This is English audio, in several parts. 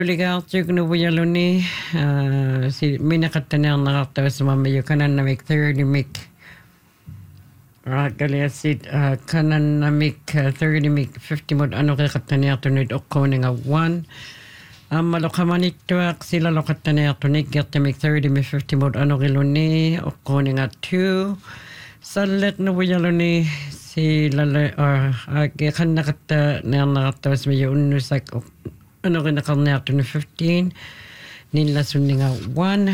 Ligaartiuk nuvuyaluni si minaqattanearnaqartavassamammayu kanannamik 30 mik raakaliassit kanannamik 30 mik 50 mut anuqeqattaneartunit oqquuninga 1 ammaluqamanittuaq silaloqattaneartunik gertamik 30 mik 50 mut anuqiluni oqquuninga 2 sallet nuvuyaluni silale qannaqatta nearnaqartavasmayu unnusak anuqinaqarniartuni 15 nillasunninga 1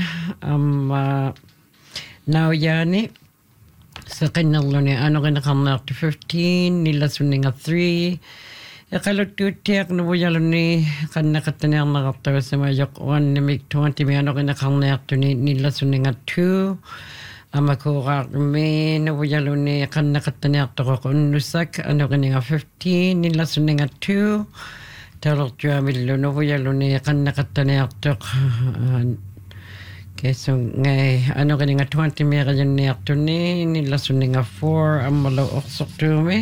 nauyani seqinnerluni anuqinaqarniartu 15 nillasunninga 3 eqaluttuuttiaq nuvuyaluni qannaqattanearnaqartavassamayoq 1 nimik 20 mi anuqinaqarniartuni nillasunninga 2 amakuuraarmi nuvuyaluni qannaqattaneartoqoq unnussak anuqininga 15 nillasunninga 2 Talortuamillu nuvuyaluni qannaqattaneartoq kesungay anuqininga 20 miaqajanniartuni nillasunninga 4 ammalu orsortuumi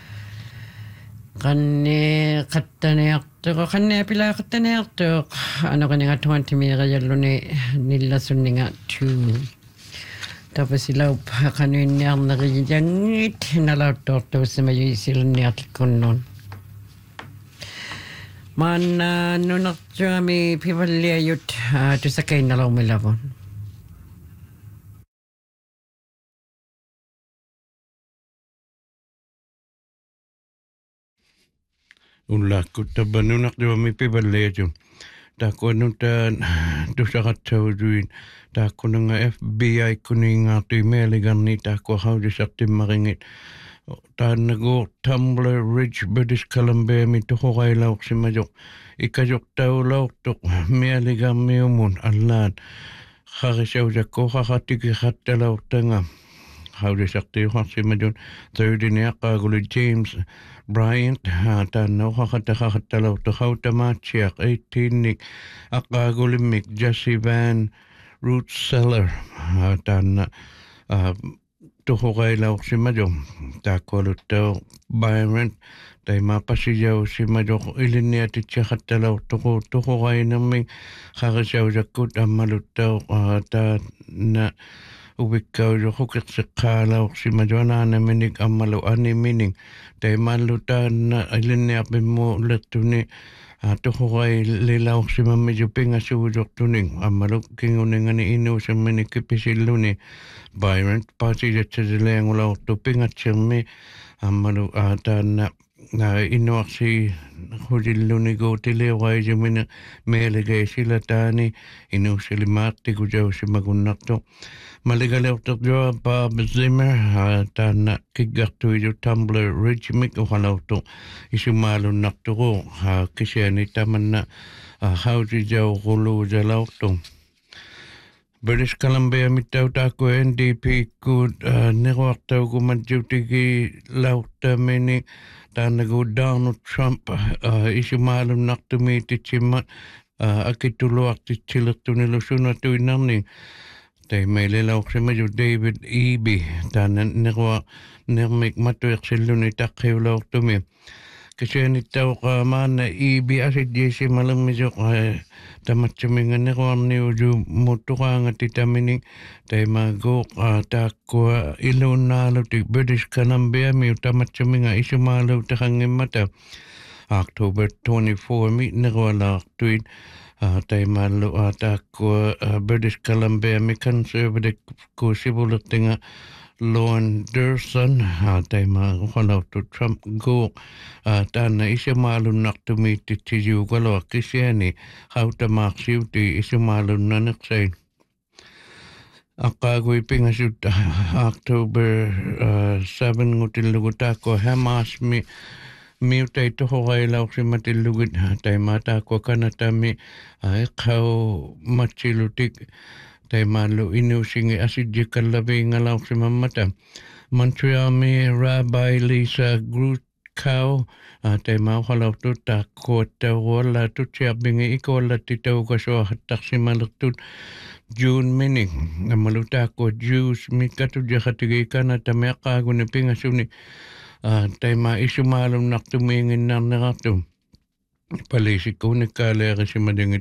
qanni qattaneartoq qanni apilaqattaneartoq anuqininga 20 miaqajalluni nillasunninga 2 tapasilau qanuinniarneriijangit nalauttoortuussamayu isilunniartikkunnun Mana nunartuami pivalliayut tusakainnalaumilavun. Ullaakkutta nunartuami pivalliayut. Taakkuanutaan tusaqatsauduin taakkunanga FBI kuningaartui meeligarni taakkuaqaudisartimmaringit taannaguur Tumbler Ridge British Columbia mituqoqailauqsimajoq ikajortaulaortoq mialigarmiumun allaat qarisaujakkoqaqatikiqattalaortanga qaudisartiuqarsimajun 30niaqqaaguli James Bryant taannaoqaqataqaqattalaortoqautamaatiaq 18nik aqqaagulimmik Jesse Van Rootseller taanna tuqoqailauqsimajum taakkualuttau Byron taimapasijausimajoq ilinniatitsiaqattalaortoqu tuqoqainermi qarisaujakkut ammaluttau taanna uvikkaujoqukirseqqaalauqsimajuanaanaminik ammalu animining taimallu taanna ilinniarpimmu lettuni tuqoqaililauqsimammiju pingasuujortuning ammalu kinguningani inuusammini kipisilluni Byron paasijatsasilangulaortu pingatsirmi ammalu taanna innuarsi hujillunigu tiliuqaijumina meeligaisila taani inuussilimaartikujausimagunnartu maligaleortorjua Bob Zimmer taanna kiggartuiju Tumbler Ridge mik uqalaortu isumaalunnartuqu kisiani tamanna hausijauquluusalaortu British Columbia mittautaakku NDP kuut neruartaukumatjutigi laurtamini taannagu Donald Trump isumaalunnartumiititsimmat akituluartitsilertunilu sunatuinarni taimaililauqsimaju David Eby taanna nermik matuiqsilluni taqqiulaortumi kisianittauqa maana Eby asitjiisimalummisoq tamatsuminganeruarniuju muttuqaangatitamining taimaguuq taakkua iluunnaalutik British Columbia miu tamatsuminga isumaalu taqangimmata October 24 mi nerualaartuit taimallu taakkua British Columbia mi conservative ku sivulertinga Launderson taima uqalautu Trump guuq taanna isimaalunnartumiittitsiyuugalua kisiani qautamaaqsiuti isimaalunnaneqsain aqqaagui pingasut October 7 ngutillugu taakkua Hamas miutai toqoqailauqsimatillugit taima taakkua kanatami iqqau matsilutik taimallu inuusingi asitjikallavingalaorsimammata Montreal-mi Rabbi Lisa Grutkow taimauqalaortu taakkuattaurualla tutsiarpingi ikuallattitauqasuaqattaqsimalertut June mining ammalu taakkua Jews mikatujaqatigi kanatami aqqaaguni pingasuni taima isumaalunnartumiinginnarnerartum Palisi ko ni kale kasi madingit